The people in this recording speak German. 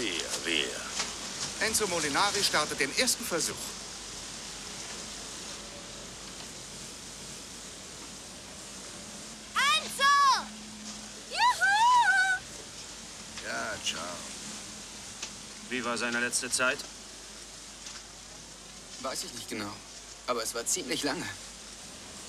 Wer? Enzo Molinari startet den ersten Versuch. Enzo! Juhu! Ja, ciao. Wie war seine letzte Zeit? Weiß ich nicht genau. Aber es war ziemlich lange.